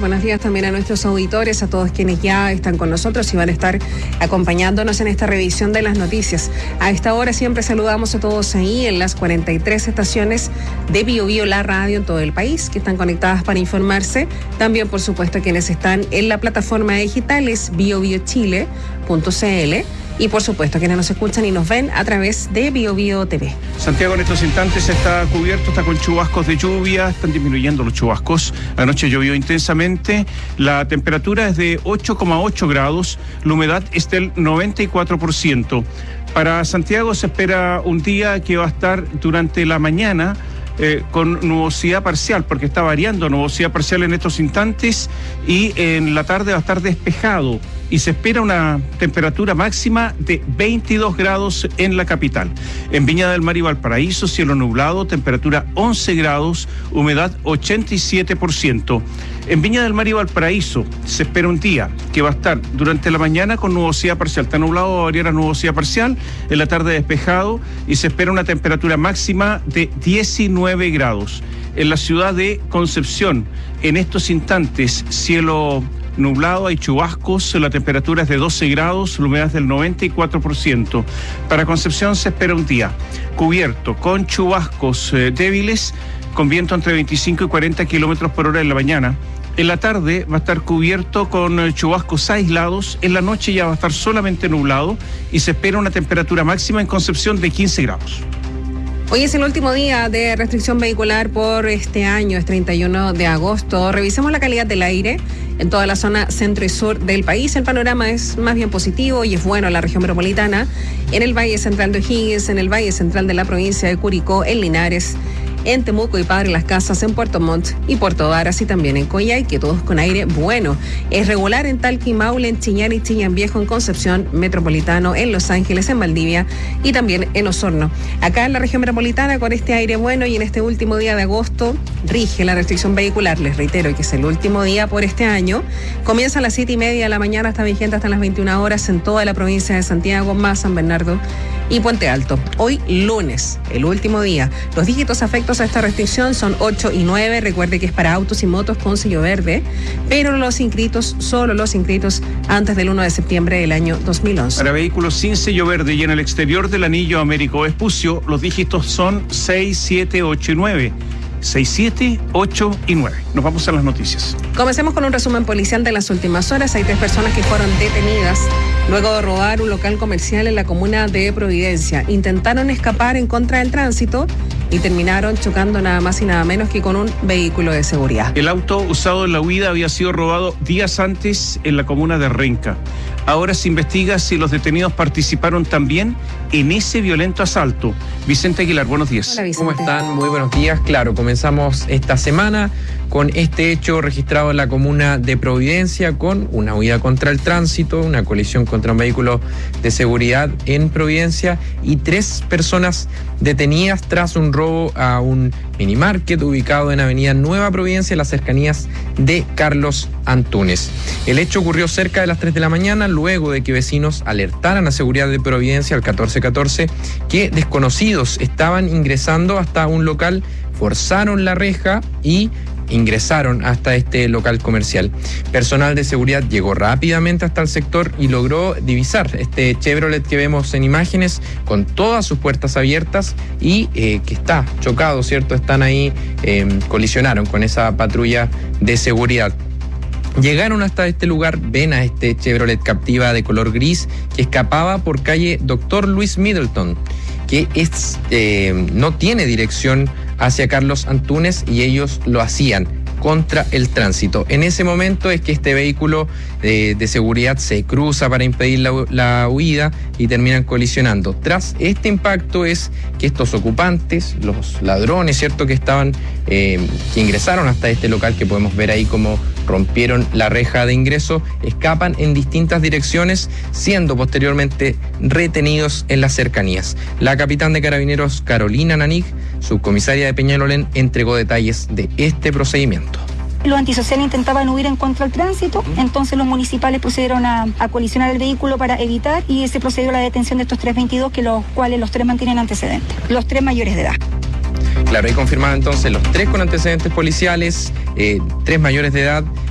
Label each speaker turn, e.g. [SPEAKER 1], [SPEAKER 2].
[SPEAKER 1] buenos días también a nuestros auditores, a todos quienes ya están con nosotros y van a estar acompañándonos en esta revisión de las noticias. A esta hora siempre saludamos a todos ahí en las 43 estaciones de Bio Bio, la radio en todo el país, que están conectadas para informarse. También, por supuesto, quienes están en la plataforma digital es biobiochile.cl. Y por supuesto, quienes nos escuchan y nos ven a través de Bio Bio TV.
[SPEAKER 2] Santiago en estos instantes está cubierto, está con chubascos de lluvia, están disminuyendo los chubascos. Anoche llovió intensamente, la temperatura es de 8,8 grados, la humedad es del 94%. Para Santiago se espera un día que va a estar durante la mañana con nubosidad parcial, porque está variando nubosidad parcial en estos instantes, y en la tarde va a estar despejado y se espera una temperatura máxima de 22 grados en la capital. En Viña del Mar y Valparaíso, cielo nublado, temperatura 11 grados, humedad 87%. En Viña del Mar y Valparaíso se espera un día que va a estar durante la mañana con nubosidad parcial. Está nublado, va a variar a nubosidad parcial, en la tarde despejado, y se espera una temperatura máxima de 19 grados. En la ciudad de Concepción, en estos instantes, cielo nublado, hay chubascos, la temperatura es de 12 grados, la humedad es del 94%. Para Concepción se espera un día cubierto con chubascos débiles, con viento entre 25 y 40 kilómetros por hora en la mañana. En la tarde va a estar cubierto con chubascos aislados, en la noche ya va a estar solamente nublado y se espera una temperatura máxima en Concepción de 15 grados.
[SPEAKER 1] Hoy es el último día de restricción vehicular por este año, es 31 de agosto. Revisemos la calidad del aire en toda la zona centro y sur del país. El panorama es más bien positivo y es bueno en la región metropolitana, en el Valle Central de O'Higgins, en el Valle Central de la provincia de Curicó, en Linares, en Temuco y Padre Las Casas, en Puerto Montt y Puerto Varas, y también en Coyhaique, todos con aire bueno. Es regular en Talca y Maule, en Chiñán y Chillán Viejo, en Concepción, Metropolitano, en Los Ángeles, en Valdivia y también en Osorno. Acá en la región metropolitana, con este aire bueno y en este último día de agosto, rige la restricción vehicular. Les reitero que es el último día por este año. Comienza a las 7:30 de la mañana, está vigente hasta las 21 horas en toda la provincia de Santiago, más San Bernardo y Puente Alto. Hoy lunes, el último día. Los dígitos afectos a esta restricción son 8 y 9. Recuerde que es para autos y motos con sello verde, pero los inscritos, solo los inscritos antes del 1 de septiembre del año 2011.
[SPEAKER 2] Para vehículos sin sello verde y en el exterior del anillo Américo Vespucio, los dígitos son 6, 7, 8 y 9. 6, 7, 8 y 9. Nos vamos a las noticias.
[SPEAKER 1] Comencemos con un resumen policial de las últimas horas. Hay 3 personas que fueron detenidas luego de robar un local comercial en la comuna de Providencia. Intentaron escapar en contra del tránsito y terminaron chocando nada más y nada menos que con un vehículo de seguridad.
[SPEAKER 2] El auto usado en la huida había sido robado días antes en la comuna de Renca. Ahora se investiga si los detenidos participaron también en ese violento asalto. Vicente Aguilar, buenos días.
[SPEAKER 1] Hola, Vicente.
[SPEAKER 3] ¿Cómo están? Muy buenos días. Claro, comenzamos esta semana con este hecho registrado en la comuna de Providencia, con una huida contra el tránsito, una colisión contra un vehículo de seguridad en Providencia y 3 personas detenidas tras un robo a un minimarket ubicado en Avenida Nueva Providencia, en las cercanías de Carlos Antunes. El hecho ocurrió cerca de las 3 de la mañana, luego de que vecinos alertaran a seguridad de Providencia al 1414 que desconocidos estaban ingresando hasta un local, forzaron la reja y ingresaron hasta este local comercial. Personal de seguridad llegó rápidamente hasta el sector y logró divisar este Chevrolet que vemos en imágenes con todas sus puertas abiertas y que está chocado, ¿cierto? Están ahí, colisionaron con esa patrulla de seguridad. Llegaron hasta este lugar, ven a este Chevrolet Captiva de color gris que escapaba por calle Dr. Luis Middleton, que no tiene dirección hacia Carlos Antunes, y ellos lo hacían contra el tránsito. En ese momento es que este vehículo de seguridad se cruza para impedir la huida y terminan colisionando. Tras este impacto es que estos ocupantes, los ladrones, ¿cierto?, que estaban, que ingresaron hasta este local, que podemos ver ahí como rompieron la reja de ingreso, escapan en distintas direcciones, siendo posteriormente retenidos en las cercanías. La capitán de Carabineros, Carolina Nanig, subcomisaria de Peñalolén, entregó detalles de este procedimiento.
[SPEAKER 4] Los antisociales intentaban huir en contra del tránsito, entonces los municipales procedieron a colisionar el vehículo para evitar, y se procedió a la detención de estos 322, que los cuales los 3 mantienen antecedentes, los 3 mayores de edad.
[SPEAKER 3] Claro, ahí confirmaron entonces los 3 con antecedentes policiales, 3 mayores de edad,